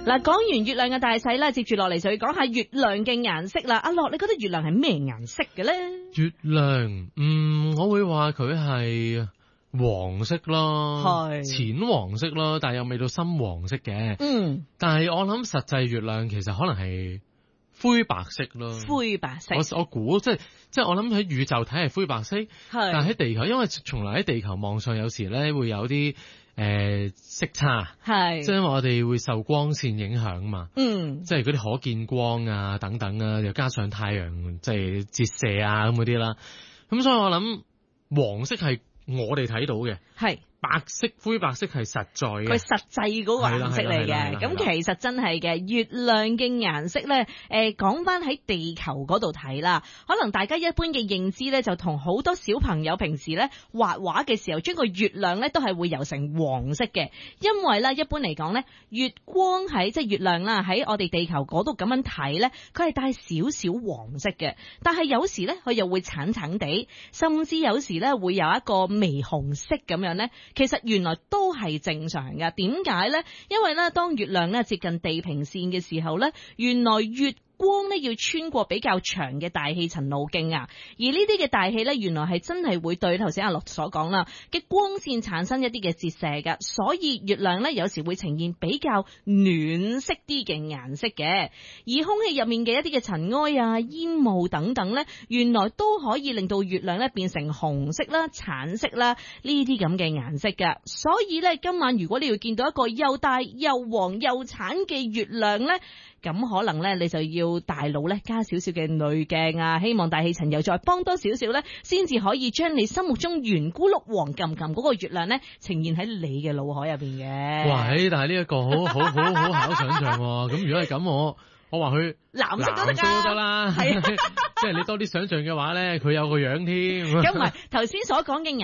嗱，講完月亮嘅大細啦，接住落嚟就要講下月亮嘅顏色啦。阿樂，你覺得月亮係咩顏色嘅咧？ 月亮，我會話佢係黃色咯，係淺黃色咯，但係又未到深黃色嘅。但係我諗實際月亮其實可能係灰白色咯， 灰白色。 我估即係我諗喺宇宙睇係灰白色，但係喺地球，因為從來喺地球望上有時咧會有啲色差，係即係因為我哋會受光線影響嘛，即係嗰啲可見光啊等等啊，又加上太陽即係折射啊咁嗰啲啦，咁所以我諗黃色係我哋睇到嘅，係。白色、灰白色係實在嘅，佢實際嗰個顏色嚟嘅。咁其實真係嘅，月亮嘅顏色咧，講翻喺地球嗰度睇啦。可能大家一般嘅認知咧，就同好多小朋友平時咧畫畫嘅時候，將個月亮咧都係會油成黃色嘅。因為咧，一般嚟講咧，月光喺即係月亮啦，喺我哋地球嗰度咁樣睇咧，佢係帶少少黃色嘅。但係有時咧，佢又會橙橙地，甚至有時咧會有一個微紅色咁樣咧。其實原來都係正常嘅，點解呢？因為咧，當月亮咧接近地平線嘅時候咧，原來月光咧要穿過比較長嘅大氣層路徑啊，而呢啲嘅大氣咧，原來係真係會對頭先阿樂所講啦嘅光線產生一啲嘅折射嘅，所以月亮咧有時會呈現比較暖色啲嘅顏色嘅，而空氣入面嘅一啲嘅塵埃啊、煙霧等等咧，原來都可以令到月亮咧變成紅色啦、橙色啦呢啲咁嘅顏色嘅，所以咧今晚如果你要見到一個又大又黃又橙嘅月亮咧，咁可能咧，你就要大腦咧加少少嘅濾鏡啊，希望大氣層又再幫多少少咧，先至可以將你心目中圓咕碌黃冚冚嗰個月亮咧，呈現喺你嘅腦海入邊嘅。 哇！但係呢一個好考想象喎。咁如果係咁，我話佢藍色都得啦，即係你多啲想象嘅話咧，佢有個樣添。 咁唔係頭先所講嘅